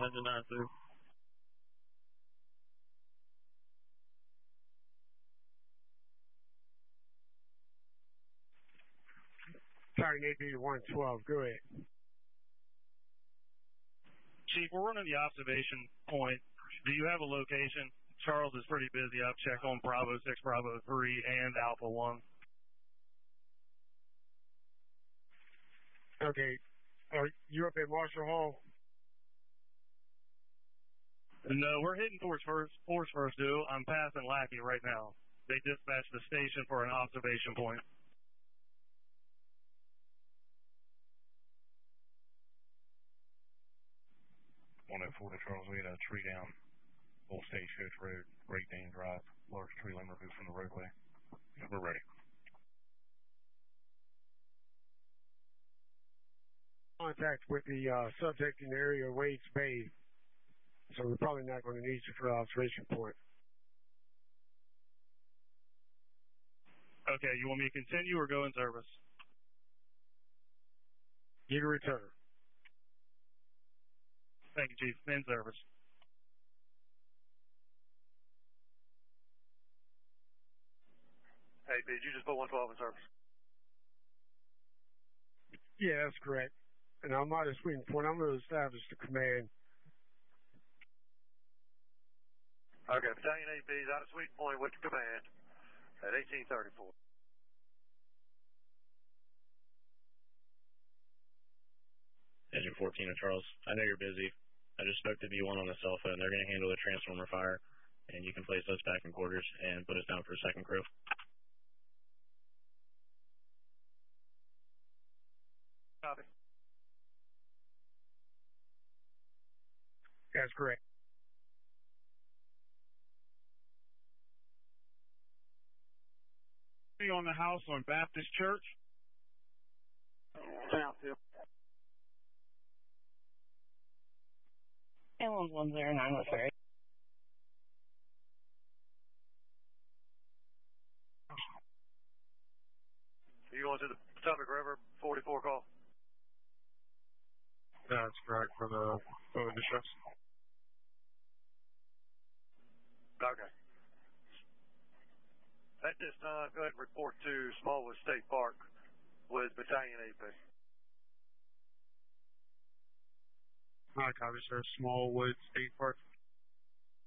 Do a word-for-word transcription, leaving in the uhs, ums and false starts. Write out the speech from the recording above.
Engine nine two. Battalion A B one twelve, go ahead. Chief, we're running the observation point. Do you have a location? Charles is pretty busy. I've checked on Bravo six, Bravo three, and Alpha one. Okay. Are you up at Marshall Hall? No, we're heading towards first, Force First Due. I'm passing Lackey right now. They dispatched the station for an observation point. one oh four to Charles, we had a tree down Old Stagecoach Road, Great Dane Drive, large tree limb removed from the roadway. We're ready. Contact with the uh, subject in the area of Wade's Bay, so we're probably not going to need you for the observation point. Okay, you want me to continue or go in service? You can return. Thank you, Chief. In service. Hey, did you just put one twelve in service? Yeah, that's correct. And I'm not a swing point. I'm going to establish the command. Okay, Battalion A B is out of Sweet Point with the command at eighteen thirty-four. Engine fourteen to Charles, I know you're busy. I just spoke to V one on the cell phone. They're going to handle the transformer fire, and you can place us back in quarters and put us down for a second crew. Copy. That's correct. On the house on Baptist Church. Southfield. Ambulance one zero nine with Ferry. Are you going to the Potomac River forty-four call? That's correct for the phone distress. Okay. At this time, go ahead and report to Smallwood State Park with Battalion A B. All right, copy, sir. Smallwood State Park.